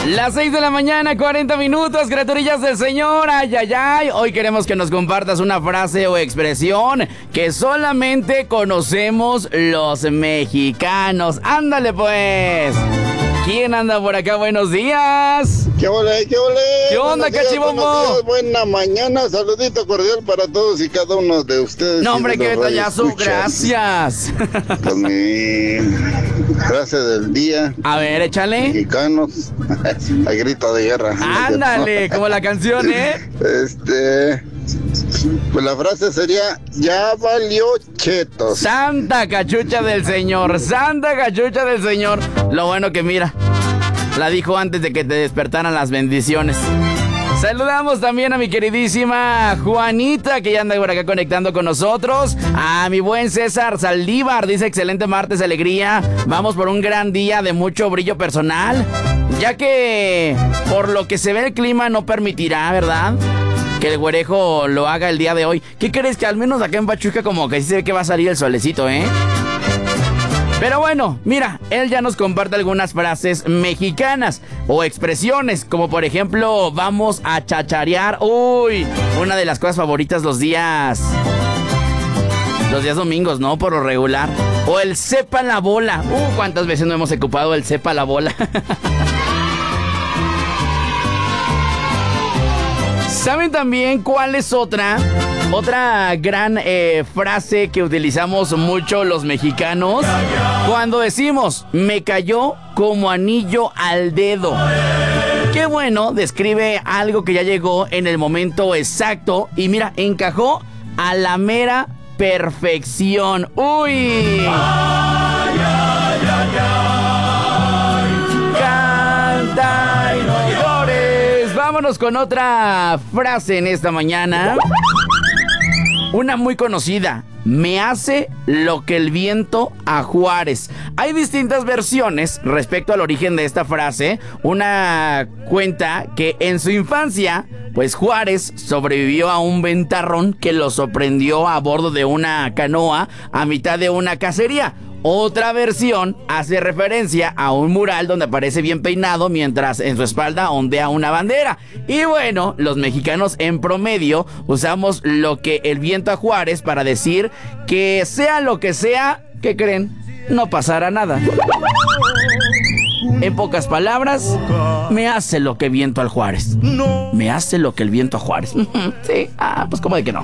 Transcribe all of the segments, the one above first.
Las 6 de la mañana, 40 minutos, criaturillas del Señor. Ay, ay, ay. Hoy queremos que nos compartas una frase o expresión que solamente conocemos los mexicanos. Ándale, pues. ¿Quién anda por acá? Buenos días. ¿Qué ole, qué ole? ¿Qué onda, cachibombo? Buena mañana, saludito cordial para todos y cada uno de ustedes. No, hombre, qué detallazo, gracias. Pues mi frase del día. A ver, échale. Mexicanos, a grito de guerra. Ándale, como la canción, ¿eh? Pues la frase sería, ya valió chetos. Santa cachucha del Señor, Santa cachucha del Señor. Lo bueno que mira, la dijo antes de que te despertaran las bendiciones. Saludamos también a mi queridísima Juanita, que ya anda por acá conectando con nosotros. A mi buen César Saldívar, dice excelente martes, alegría. Vamos por un gran día de mucho brillo personal, ya que por lo que se ve el clima no permitirá, ¿verdad?, que el güerejo lo haga el día de hoy. ¿Qué crees? Que al menos acá en Pachuca como que sí se ve que va a salir el solecito, ¿eh? Pero bueno, mira, él ya nos comparte algunas frases mexicanas o expresiones, como por ejemplo, vamos a chacharear. Uy, una de las cosas favoritas los días domingos, ¿no? Por lo regular. O el sepa la bola. ¿Cuántas veces no hemos ocupado el sepa la bola? ¿Saben también cuál es otra gran frase que utilizamos mucho los mexicanos? Cuando decimos, me cayó como anillo al dedo. Qué bueno, describe algo que ya llegó en el momento exacto y mira, encajó a la mera perfección. ¡Uy! Ay, ay, ay, ay. Canta y no llores. Vámonos con otra frase en esta mañana. Una muy conocida. Me hace lo que el viento a Juárez. Hay distintas versiones respecto al origen de esta frase. Una cuenta que en su infancia, pues Juárez sobrevivió a un ventarrón que lo sorprendió a bordo de una canoa a mitad de una cacería. Otra versión hace referencia a un mural donde aparece bien peinado mientras en su espalda ondea una bandera. Y bueno, los mexicanos en promedio usamos lo que el viento a Juárez para decir que sea lo que sea, ¿qué creen? No pasará nada. En pocas palabras, me hace lo que viento al Juárez. Me hace lo que el viento a Juárez. Sí, pues cómo de que no.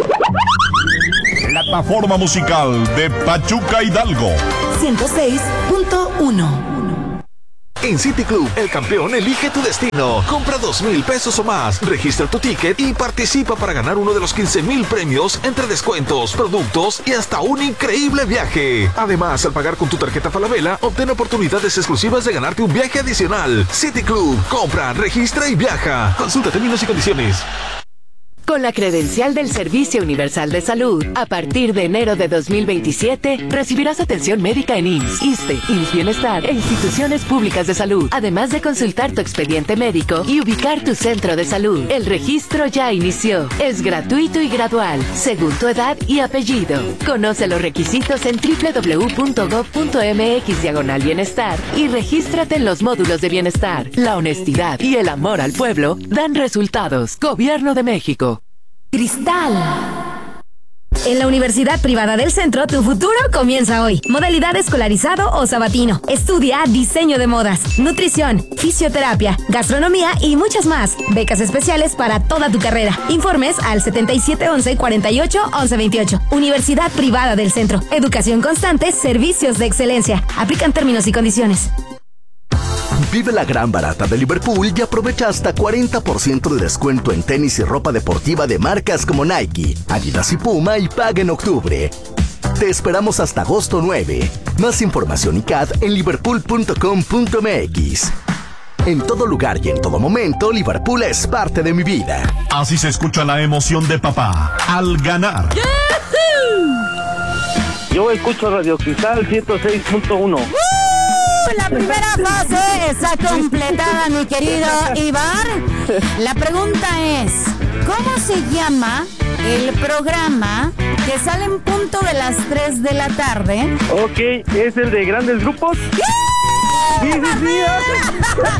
Plataforma musical de Pachuca Hidalgo 106.1. En City Club, el campeón elige tu destino. Compra 2,000 pesos o más, registra tu ticket y participa para ganar uno de los 15,000 premios entre descuentos, productos y hasta un increíble viaje. Además, al pagar con tu tarjeta Falabella, obtén oportunidades exclusivas de ganarte un viaje adicional. City Club, compra, registra y viaja. Consulta términos y condiciones. Con la credencial del Servicio Universal de Salud, a partir de enero de 2027, recibirás atención médica en IMSS, ISSSTE, IMSS Bienestar e instituciones públicas de salud, además de consultar tu expediente médico y ubicar tu centro de salud. El registro ya inició. Es gratuito y gradual, según tu edad y apellido. Conoce los requisitos en www.gov.mx/bienestar y regístrate en los módulos de bienestar. La honestidad y el amor al pueblo dan resultados. Gobierno de México. Cristal. En la Universidad Privada del Centro, tu futuro comienza hoy. Modalidad escolarizado o sabatino. Estudia diseño de modas, nutrición, fisioterapia, gastronomía y muchas más. Becas especiales para toda tu carrera. Informes al 7711-48-1128. Universidad Privada del Centro. Educación constante, servicios de excelencia. Aplican términos y condiciones. Vive la gran barata de Liverpool y aprovecha hasta 40% de descuento en tenis y ropa deportiva de marcas como Nike, Adidas y Puma y paga en octubre. Te esperamos hasta agosto 9. Más información y CAD en liverpool.com.mx. En todo lugar y en todo momento, Liverpool es parte de mi vida. Así se escucha la emoción de papá al ganar. Yo escucho Radio Cristal 106.1. La primera fase está completada, mi querido Iván. La pregunta es, ¿cómo se llama el programa que sale en punto de las 3 de la tarde? Ok, ¿es el de grandes grupos? ¡Yeah! Sí.